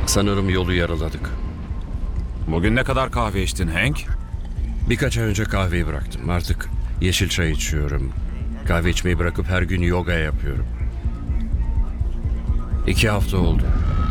Sanırım yolu yaraladık. Bugün ne kadar kahve içtin Hank? Birkaç ay önce kahveyi bıraktım. Artık yeşil çay içiyorum. Kahve içmeyi bırakıp her gün yoga yapıyorum. 2 hafta oldu.